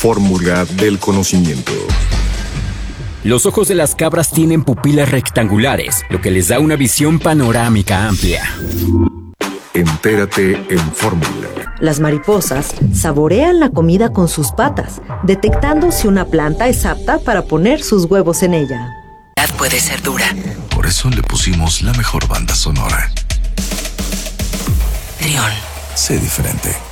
fórmula del conocimiento. Los ojos de las cabras tienen pupilas rectangulares, lo que les da una visión panorámica amplia. Entérate en Fórmula. Las mariposas saborean la comida con sus patas, detectando si una planta es apta para poner sus huevos en ella. Puede ser dura. Por eso le pusimos la mejor banda sonora. Trión. Sé diferente.